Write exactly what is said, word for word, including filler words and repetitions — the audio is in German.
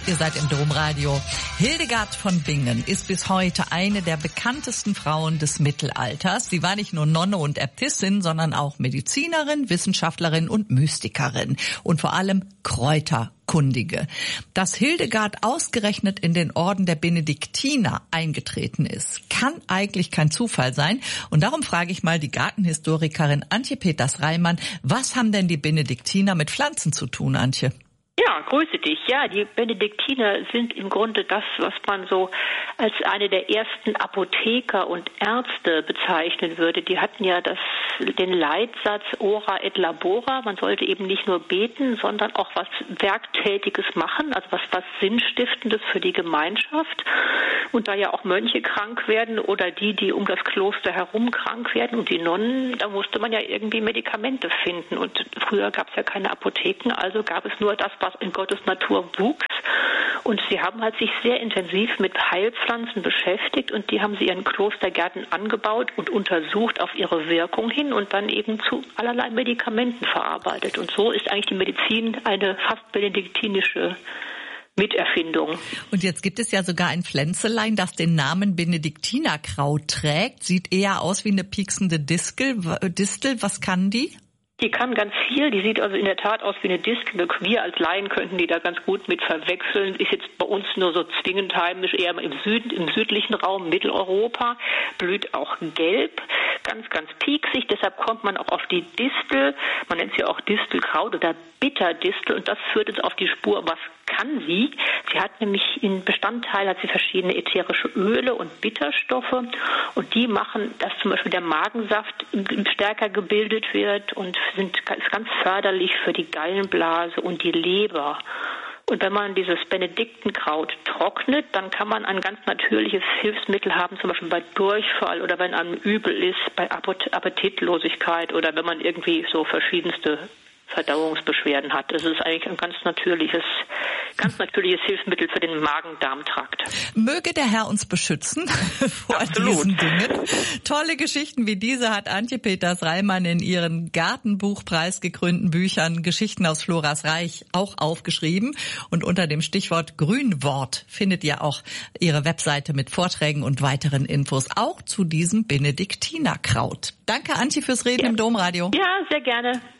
Ihr seid im Domradio. Hildegard von Bingen ist bis heute eine der bekanntesten Frauen des Mittelalters. Sie war nicht nur Nonne und Äbtissin, sondern auch Medizinerin, Wissenschaftlerin und Mystikerin und vor allem Kräuterkundige. Dass Hildegard ausgerechnet in den Orden der Benediktiner eingetreten ist, kann eigentlich kein Zufall sein. Und darum frage ich mal die Gartenhistorikerin Antje Peters-Reimann, was haben denn die Benediktiner mit Pflanzen zu tun, Antje? Ja, grüße dich. Ja, die Benediktiner sind im Grunde das, was man so als eine der ersten Apotheker und Ärzte bezeichnen würde. Die hatten ja das, den Leitsatz Ora et Labora. Man sollte eben nicht nur beten, sondern auch was Werktätiges machen, also was, was Sinnstiftendes für die Gemeinschaft. Und da ja auch Mönche krank werden oder die, die um das Kloster herum krank werden und die Nonnen, da musste man ja irgendwie Medikamente finden. Und früher gab es ja keine Apotheken, also gab es nur das, was in Gottes Natur wuchs. Und sie haben halt sich sehr intensiv mit Heilpflanzen beschäftigt und die haben sie in Klostergärten angebaut und untersucht auf ihre Wirkung hin und dann eben zu allerlei Medikamenten verarbeitet. Und so ist eigentlich die Medizin eine fast benediktinische Miterfindung. Und jetzt gibt es ja sogar ein Pflänzelein, das den Namen Benediktinerkraut trägt. Sieht eher aus wie eine pieksende Distel. Distel. Was kann die? Die kann ganz viel, die sieht also in der Tat aus wie eine Distel. Wir als Laien könnten die da ganz gut mit verwechseln. Ist jetzt bei uns nur so zwingend heimisch, eher im Süden, im südlichen Raum, Mitteleuropa, blüht auch gelb, ganz, ganz pieksig. Deshalb kommt man auch auf die Distel, man nennt sie auch Distelkraut oder Bitterdistel und das führt uns auf die Spur, was kann sie? Sie hat nämlich in Bestandteil hat sie verschiedene ätherische Öle und Bitterstoffe und die machen, dass zum Beispiel der Magensaft stärker gebildet wird und sind ist ganz förderlich für die Gallenblase und die Leber. Und wenn man dieses Benediktenkraut trocknet, dann kann man ein ganz natürliches Hilfsmittel haben, zum Beispiel bei Durchfall oder wenn einem übel ist, bei Appetitlosigkeit oder wenn man irgendwie so verschiedenste Verdauungsbeschwerden hat. Es ist eigentlich ein ganz natürliches, ganz natürliches Hilfsmittel für den Magen-Darm-Trakt. Möge der Herr uns beschützen vor Absolut. diesen Dingen. Tolle Geschichten wie diese hat Antje Peters-Reimann in ihren Gartenbuchpreis gekrönten Büchern Geschichten aus Floras Reich auch aufgeschrieben. Und unter dem Stichwort Grünwort findet ihr auch ihre Webseite mit Vorträgen und weiteren Infos, auch zu diesem Benediktinerkraut. Danke, Antje, fürs Reden ja. im Domradio. Ja, sehr gerne.